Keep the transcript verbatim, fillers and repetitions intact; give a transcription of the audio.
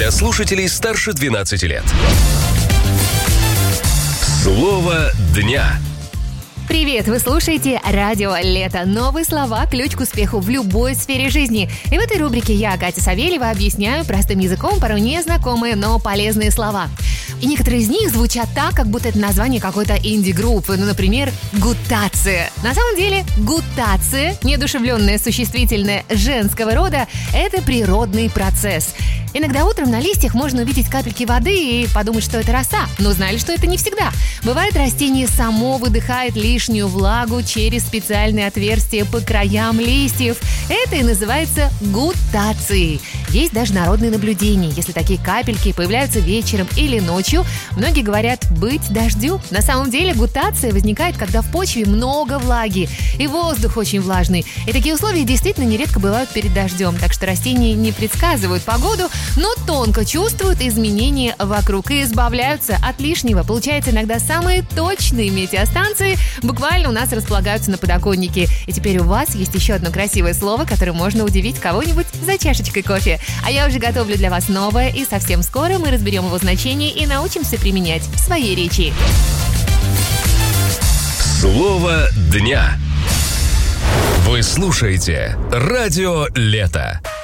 для слушателей старше двенадцати лет. Слово дня. Привет! Вы слушаете «Радио Лето». Новые слова – ключ к успеху в любой сфере жизни. И в этой рубрике я, Катя Савельева, объясняю простым языком порой незнакомые, но полезные слова. И некоторые из них звучат так, как будто это название какой-то инди-группы. Ну, например, гутация. На самом деле, гутация, неодушевленное существительное женского рода, это природный процесс. Иногда утром на листьях можно увидеть капельки воды и подумать, что это роса. Но знали, что это не всегда. Бывает, растение само выдыхает лишнюю влагу через специальные отверстия по краям листьев. Это и называется гутацией. Есть даже народные наблюдения. Если такие капельки появляются вечером или ночью, многие говорят «быть дождю». На самом деле гутация возникает, когда в почве много влаги и воздух очень влажный. И такие условия действительно нередко бывают перед дождем. Так что растения не предсказывают погоду, но тонко чувствуют изменения вокруг и избавляются от лишнего. Получается, иногда самые точные метеостанции буквально у нас располагаются на подоконнике. И теперь у вас есть еще одно красивое слово, которым можно удивить кого-нибудь за чашечкой кофе. А я уже готовлю для вас новое, и совсем скоро мы разберем его значение и научимся применять в своей речи. Слово дня. Вы слушаете «Радио Лето».